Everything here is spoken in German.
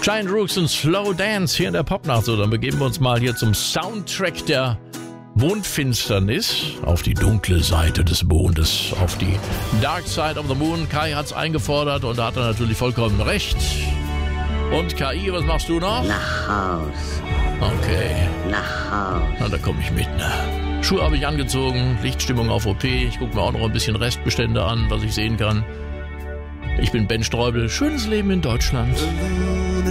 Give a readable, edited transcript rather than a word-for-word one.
Giant Rooks und Slow Dance hier in der Popnacht. So, dann begeben wir uns mal hier zum Soundtrack der Mondfinsternis auf die dunkle Seite des Mondes, auf die Dark Side of the Moon. Kai hat's eingefordert und da hat er natürlich vollkommen recht. Und KI, was machst du noch? Nach Haus. Okay. Nach Haus. Na, da komme ich mit, ne? Schuhe habe ich angezogen, Lichtstimmung auf OP. Ich gucke mir auch noch ein bisschen Restbestände an, was ich sehen kann. Ich bin Ben Streubel. Schönes Leben in Deutschland.